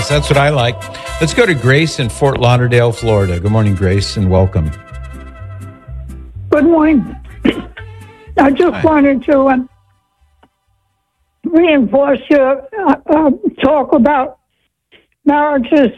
That's what I like. Let's go to Grace in Fort Lauderdale, Florida. Good morning, Grace, and welcome. Good morning. I just wanted to reinforce your talk about marriages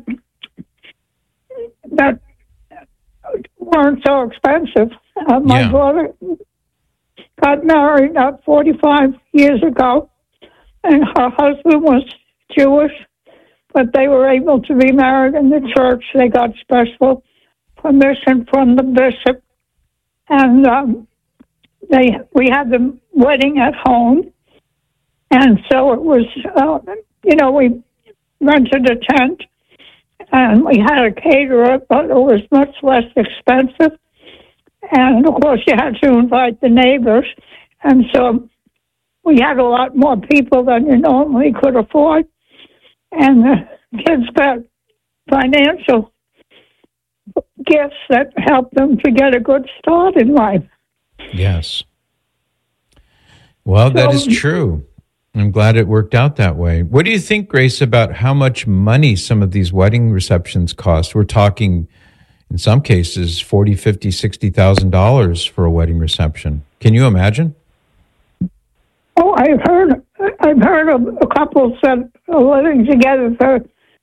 that weren't so expensive. My daughter got married 45 years ago, and her husband was Jewish, but they were able to be married in the church. They got special permission from the bishop, and we had the wedding at home, and so it was, we rented a tent, and we had a caterer, but it was much less expensive, and of course you had to invite the neighbors, and so we had a lot more people than you normally could afford, and the kids got financial gifts that helped them to get a good start in life. Yes. Well, that is true. I'm glad it worked out that way. What do you think, Grace, about how much money some of these wedding receptions cost? We're talking, in some cases, $40,000, $50,000, $60,000 for a wedding reception. Can you imagine? Oh, I've heard of a couple that are living together for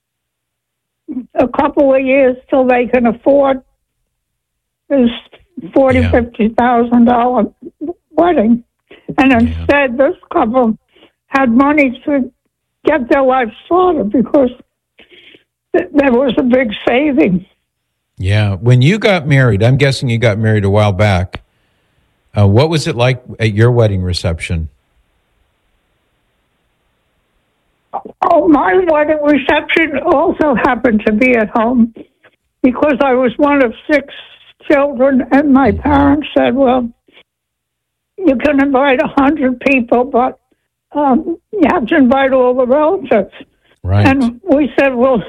a couple of years till they can afford this $40,000, $50,000 wedding, and instead this couple had money to get their life started because there was a big saving. Yeah. When you got married, I'm guessing you got married a while back. What was it like at your wedding reception? Oh, my wedding reception also happened to be at home because I was one of 6 children, and my parents said, well, you can invite 100 people, but you have to invite all the relatives. Right. And we said, well,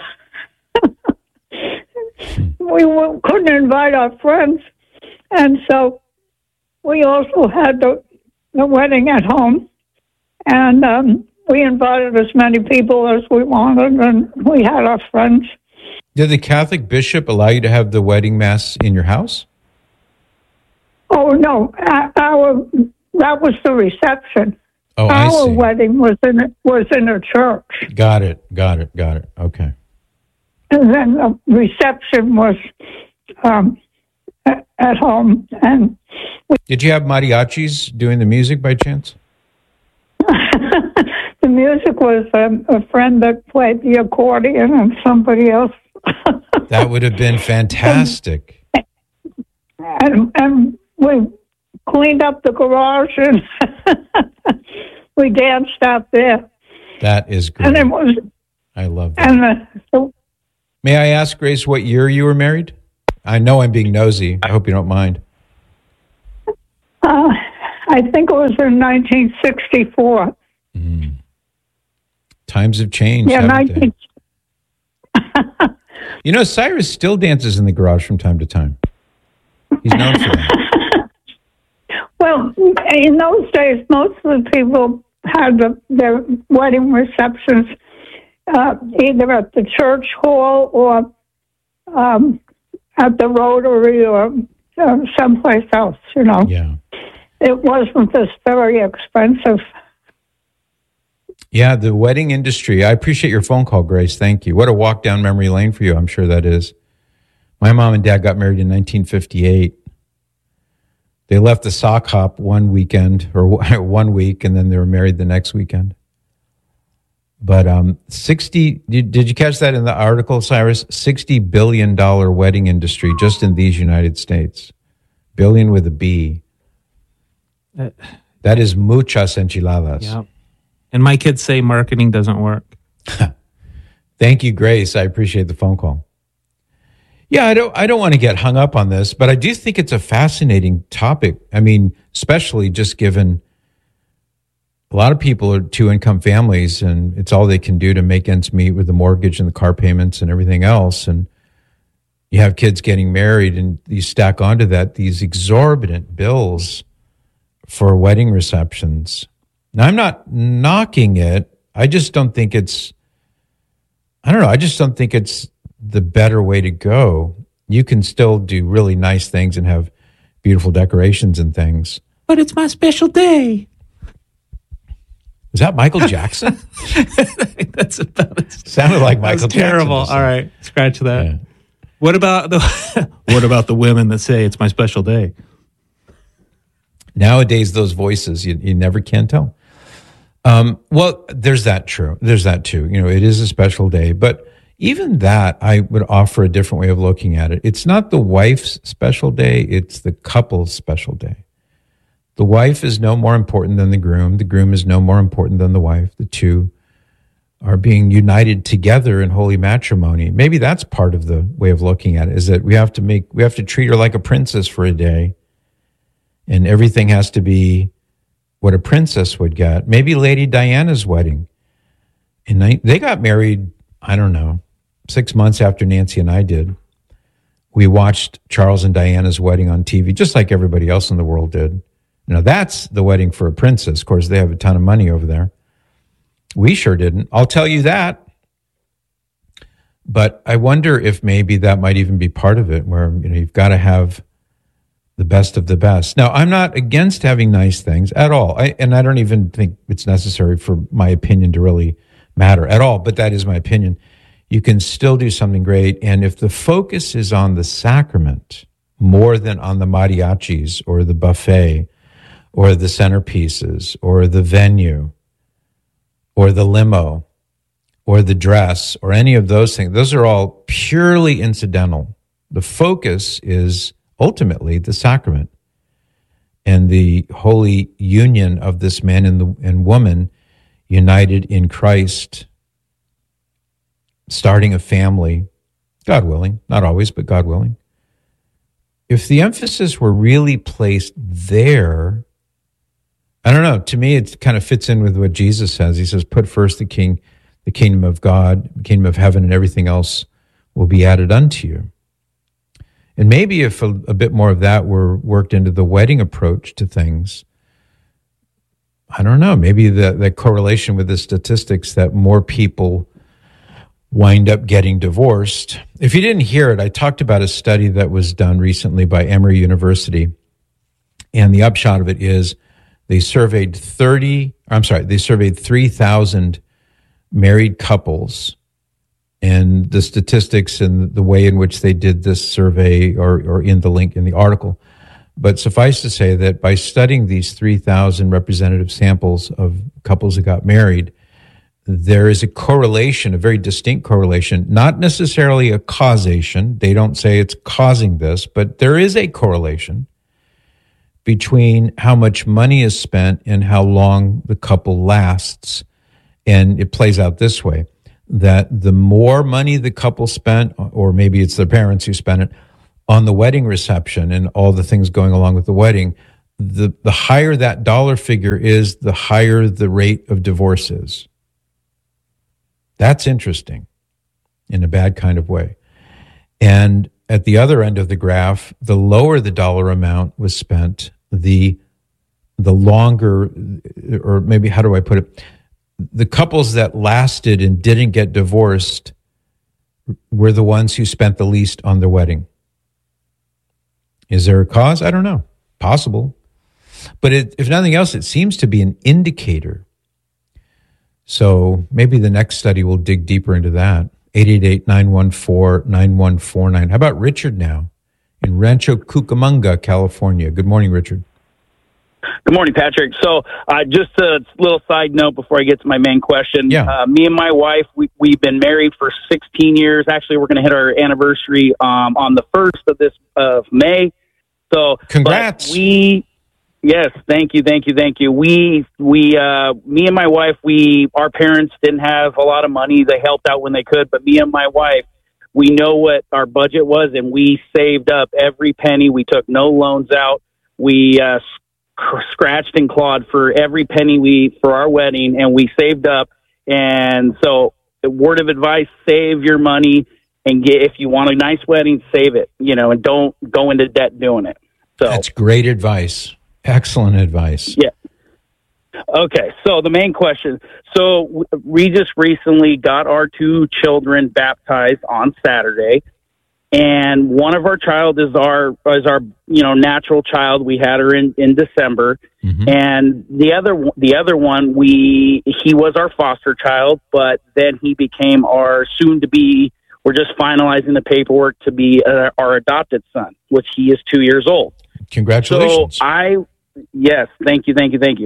couldn't invite our friends. And so we also had the wedding at home, and we invited as many people as we wanted, and we had our friends. Did the Catholic bishop allow you to have the wedding mass in your house? Oh, no. That was the reception. Oh, I see. Our wedding was in a church. Got it. Okay. And then the reception was at home. And did you have mariachis doing the music by chance? The music was a friend that played the accordion and somebody else. That would have been fantastic. And we cleaned up the garage and we danced out there. That is great. And it was, I love that. And may I ask, Grace, what year you were married? I know I'm being nosy. I hope you don't mind. I think it was in 1964. Times have changed. Yeah, You know, Cyrus still dances in the garage from time to time. He's known for that. Well, in those days, most of the people had their wedding receptions either at the church hall or at the Rotary or someplace else, you know. Yeah. It wasn't this very expensive. Yeah, the wedding industry. I appreciate your phone call, Grace. Thank you. What a walk down memory lane for you. I'm sure that is. My mom and dad got married in 1958. They left the sock hop one weekend or 1 week, and then they were married the next weekend. But 60, did you catch that in the article, Cyrus? $60 billion wedding industry just in these United States. Billion with a B. That is muchas enchiladas. Yeah. And my kids say marketing doesn't work. Thank you, Grace. I appreciate the phone call. Yeah, I don't want to get hung up on this, but I do think it's a fascinating topic. I mean, especially just given a lot of people are two-income families, and it's all they can do to make ends meet with the mortgage and the car payments and everything else. And you have kids getting married, and you stack onto that these exorbitant bills for wedding receptions. Now, I'm not knocking it. I just don't think it's I don't know. I just don't think it's the better way to go. You can still do really nice things and have beautiful decorations and things. But it's my special day. Is that Michael Jackson? That's about it. Sounded like Michael Jackson. Terrible. All right, scratch that. Yeah. What about the women that say it's my special day? Nowadays, those voices, you never can tell. Well, there's that true. There's that too. It is a special day, but even that, I would offer a different way of looking at it. It's not the wife's special day. It's the couple's special day. The wife is no more important than the groom. The groom is no more important than the wife. The two are being united together in holy matrimony. Maybe that's part of the way of looking at it, is that we have to treat her like a princess for a day. And everything has to be what a princess would get. Maybe Lady Diana's wedding. And they got married, I don't know, 6 months after Nancy and I did. We watched Charles and Diana's wedding on TV, just like everybody else in the world did. That's the wedding for a princess. Of course, they have a ton of money over there. We sure didn't. I'll tell you that. But I wonder if maybe that might even be part of it, where you've got to have the best of the best. Now, I'm not against having nice things at all. And I don't even think it's necessary for my opinion to really matter at all, but that is my opinion. You can still do something great. And if the focus is on the sacrament more than on the mariachis or the buffet or the centerpieces or the venue or the limo or the dress or any of those things, those are all purely incidental. The focus is ultimately the sacrament and the holy union of this man and woman united in Christ, starting a family, God willing, not always, but God willing. If the emphasis were really placed there, I don't know, to me it kind of fits in with what Jesus says. He says, put first the kingdom of God, the kingdom of heaven, and everything else will be added unto you. And maybe if a bit more of that were worked into the wedding approach to things, I don't know, maybe the correlation with the statistics that more people wind up getting divorced. If you didn't hear it, I talked about a study that was done recently by Emory University. And the upshot of it is they surveyed 3,000 married couples. And the statistics and the way in which they did this survey are in the link in the article. But suffice to say that by studying these 3,000 representative samples of couples that got married, there is a correlation, a very distinct correlation, not necessarily a causation. They don't say it's causing this, but there is a correlation between how much money is spent and how long the couple lasts. And it plays out this way, that the more money the couple spent, or maybe it's their parents who spent it, on the wedding reception and all the things going along with the wedding, the higher that dollar figure is, the higher the rate of divorce is. That's interesting in a bad kind of way. And at the other end of the graph, the lower the dollar amount was spent, the longer, or maybe how do I put it? The couples that lasted and didn't get divorced were the ones who spent the least on their wedding. Is there a cause? I don't know. Possible. But if nothing else, it seems to be an indicator. So maybe the next study will dig deeper into that. 888-914-9149. How about Richard now in Rancho Cucamonga, California? Good morning, Richard. Good morning, Patrick. So just a little side note before I get to my main question. Yeah. Me and my wife, we've been married for 16 years. Actually, we're going to hit our anniversary on the 1st of May. So congrats. Yes, thank you. Me and my wife, our parents didn't have a lot of money. They helped out when they could, but me and my wife, we know what our budget was, and we saved up every penny. We took no loans out. We scratched and clawed for every penny for our wedding, and we saved up. And so, the word of advice: save your money, and if you want a nice wedding, save it. And don't go into debt doing it. So that's great advice. Excellent advice. Yeah. Okay, so the main question. So we just recently got our 2 children baptized on Saturday, and one of our child is our natural child. We had her in December, and the other one he was our foster child, but then he became our soon to be. We're just finalizing the paperwork to be our adopted son, which he is 2 years old. Congratulations! So yes, thank you.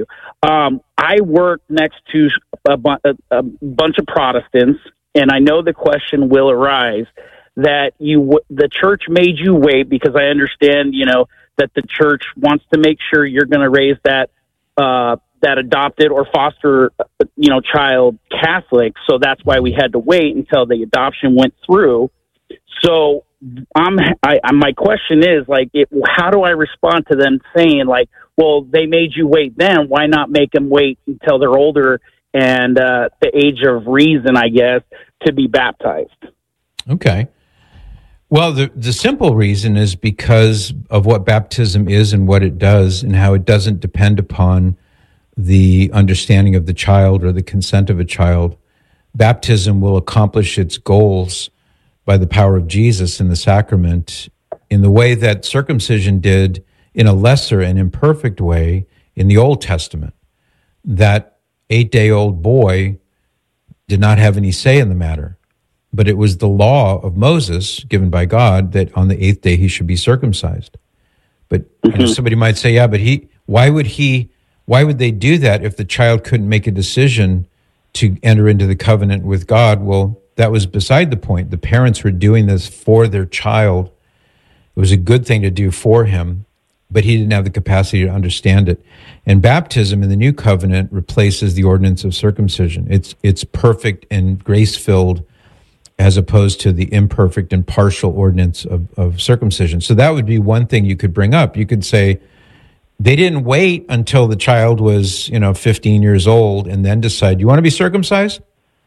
I work next to a bunch of Protestants, and I know the question will arise that the church made you wait, because I understand, that the church wants to make sure you're going to raise that adopted or foster, child Catholic. So that's why we had to wait until the adoption went through. So my question is, how do I respond to them saying, well, they made you wait then, why not make them wait until they're older and the age of reason, I guess, to be baptized? Okay. Well, the simple reason is because of what baptism is and what it does, and how it doesn't depend upon the understanding of the child or the consent of a child. Baptism will accomplish its goals by the power of Jesus in the sacrament in the way that circumcision did, in a lesser and imperfect way, in the Old Testament. That 8-day-old boy did not have any say in the matter, but it was the law of Moses given by God that on the 8th day he should be circumcised. But somebody might say, yeah, but why would they do that if the child couldn't make a decision to enter into the covenant with God? Well, that was beside the point. The parents were doing this for their child. It was a good thing to do for him, but he didn't have the capacity to understand it. And baptism in the new covenant replaces the ordinance of circumcision. It's perfect and grace-filled, as opposed to the imperfect and partial ordinance of circumcision. So that would be one thing you could bring up. You could say, they didn't wait until the child was, 15 years old and then decide, you want to be circumcised?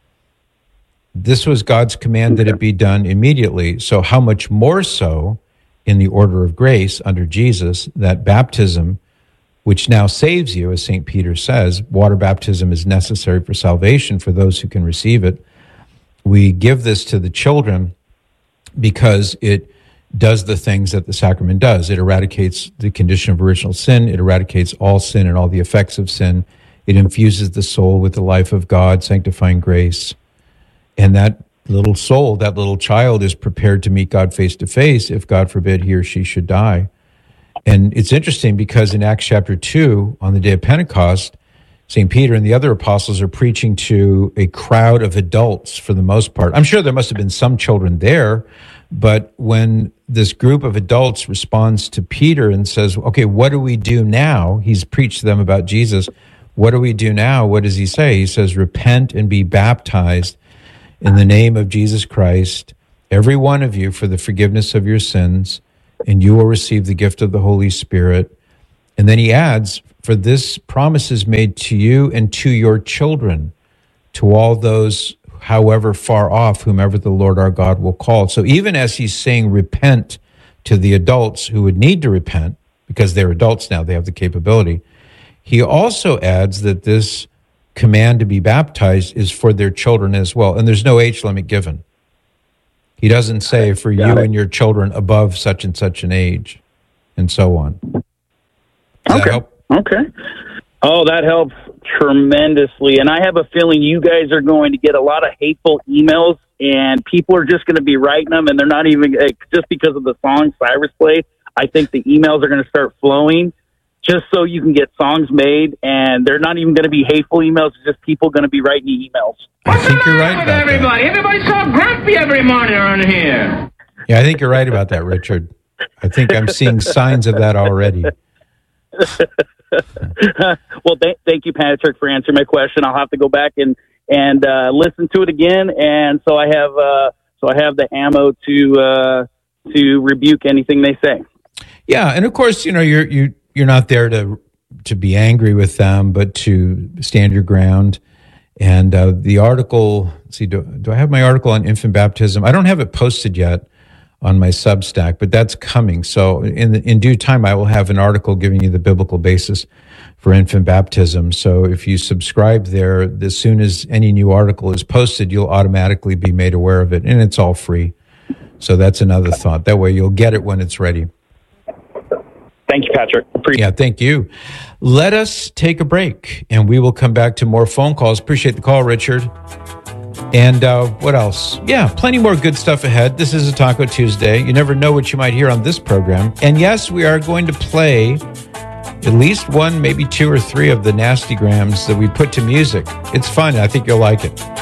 This was God's command that it be done immediately. So how much more so in the order of grace under Jesus, that baptism, which now saves you, as St. Peter says, water baptism is necessary for salvation for those who can receive it. We give this to the children because it does the things that the sacrament does. It eradicates the condition of original sin. It eradicates all sin and all the effects of sin. It infuses the soul with the life of God, sanctifying grace. And that little soul, that little child, is prepared to meet God face to face if, God forbid, he or she should die. And it's interesting because in Acts chapter 2, on the day of Pentecost, St. Peter and the other apostles are preaching to a crowd of adults for the most part. I'm sure there must have been some children there, but when this group of adults responds to Peter and says, okay, what do we do now? He's preached to them about Jesus. What do we do now? What does he say? He says, repent and be baptized in the name of Jesus Christ, every one of you, for the forgiveness of your sins, and you will receive the gift of the Holy Spirit. And then he adds, for this promise is made to you and to your children, to all those, however far off, whomever the Lord our God will call. So even as he's saying repent to the adults who would need to repent, because they're adults now, they have the capability, he also adds that this command to be baptized is for their children as well. And there's no age limit given. He doesn't say for you and your children above such and such an age, and so on. Does that help? Okay. Oh, that helps tremendously. And I have a feeling you guys are going to get a lot of hateful emails, and people are just going to be writing them, and they're not even, just because of the song Cyrus played, I think the emails are going to start flowing just so you can get songs made, and they're not even going to be hateful emails. It's just people going to be writing you emails. I think you're right about everybody. that. Everybody's so grumpy every morning around here. Yeah, I think you're right about that, Richard. I think I'm seeing signs of that already. Well, thank you, Patrick, for answering my question. I'll have to go back and listen to it again, and so I have the ammo to rebuke anything they say. Yeah, and of course, you're not there to be angry with them, but to stand your ground. And the article, let's see, do I have my article on infant baptism? I don't have it posted yet on my Substack, but that's coming. So in due time, I will have an article giving you the biblical basis for infant baptism. So if you subscribe there, as soon as any new article is posted, you'll automatically be made aware of it, and it's all free. So that's another thought. That way you'll get it when it's ready. Thank you, Patrick. Yeah, thank you. Let us take a break, and we will come back to more phone calls. Appreciate the call, Richard. And what else? Yeah, plenty more good stuff ahead. This is a Taco Tuesday. You never know what you might hear on this program. And yes, we are going to play at least one, maybe two or three of the Nasty Grams that we put to music. It's fun. I think you'll like it.